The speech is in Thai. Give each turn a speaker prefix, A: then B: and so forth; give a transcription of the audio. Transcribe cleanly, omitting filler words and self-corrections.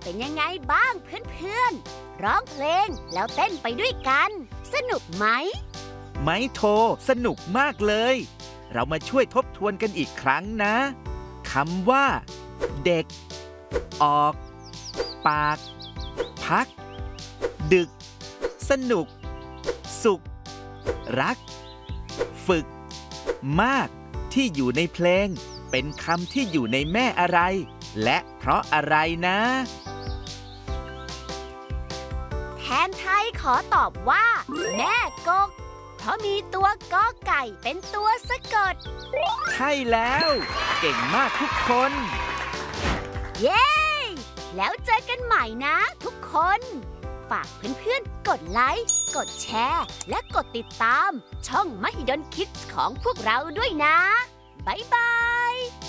A: เป็นยังไงบ้างเพื่อนๆร้องเพลงแล้วเต้นไปด้วยกันสนุกไหม
B: ไม้โทสนุกมากเลยเรามาช่วยทบทวนกันอีกครั้งนะคำว่าเด็กออกปากพักดึกสนุกสุขรักฝึกมากที่อยู่ในเพลงเป็นคำที่อยู่ในแม่อะไรและเพราะอะไรนะ
A: แทนไทยขอตอบว่าแม่กกเพราะมีตัวกอไก่เป็นตัวสะกด
B: ใช่แล้วเก่งมากทุกคน
A: เย้แล้วเจอกันใหม่นะทุกคนฝากเพื่อนๆกดไลค์กดแชร์และกดติดตามช่อง Mahidol Kids ของพวกเราด้วยนะบ๊ายบาย